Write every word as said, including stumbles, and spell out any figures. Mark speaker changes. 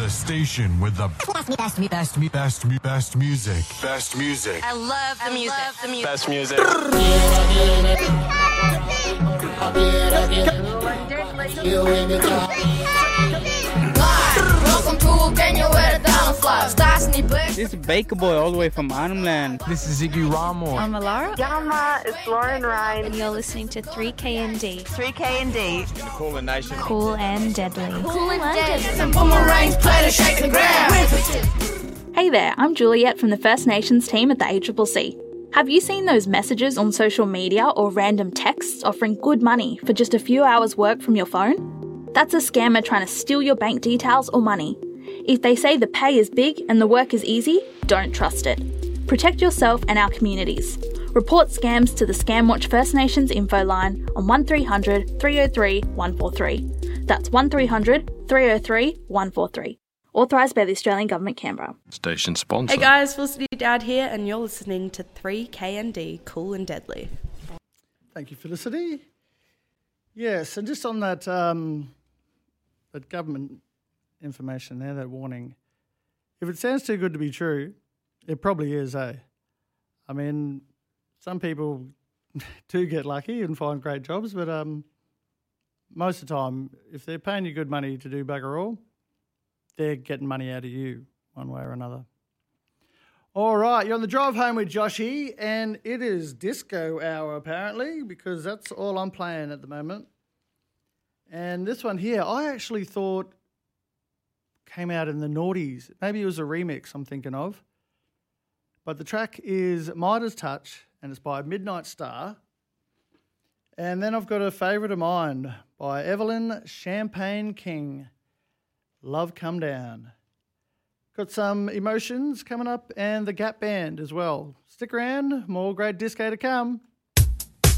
Speaker 1: The station with the best, me, best, me, best, me, best, me, best music. Best music.
Speaker 2: I love the music. Love the music.
Speaker 3: Best music.
Speaker 4: This is Baker Boy all the way from Arnhem Land.
Speaker 5: This is Ziggy Ramo.
Speaker 6: I'm Alara.
Speaker 7: Yama, it's Lauren Ryan.
Speaker 8: And you're listening to three K N D.
Speaker 7: three K N D.
Speaker 3: Cool and Nation.
Speaker 8: Cool and deadly.
Speaker 2: Cool and deadly.
Speaker 8: Hey there, I'm Juliet from the First Nations team at the A C C C. Have you seen those messages on social media or random texts offering good money for just a few hours work from your phone? That's a scammer trying to steal your bank details or money. If they say the pay is big and the work is easy, don't trust it. Protect yourself and our communities. Report scams to the Scamwatch First Nations info line on one three hundred, three oh three, one four three. That's one three hundred, three oh three, one four three. Authorised by the Australian Government, Canberra.
Speaker 3: Station sponsor.
Speaker 6: Hey guys, Felicity Dowd here, and you're listening to three K N D, Cool and Deadly.
Speaker 9: Thank you, Felicity. Yes, and just on that, um, that government information there, that warning, if it sounds too good to be true, it probably is, eh? I mean, some people do get lucky and find great jobs, but um, most of the time, if they're paying you good money to do bugger all, they're getting money out of you one way or another. All right, you're on the drive home with Joshy, and it is disco hour apparently, because that's all I'm playing at the moment. And this one here, I actually thought came out in the noughties. Maybe it was a remix I'm thinking of. But the track is Midas Touch, and it's by Midnight Star. And then I've got a favourite of mine by Evelyn Champagne King, Love Come Down. Got some Emotions coming up and the Gap Band as well. Stick around, more great disco to come.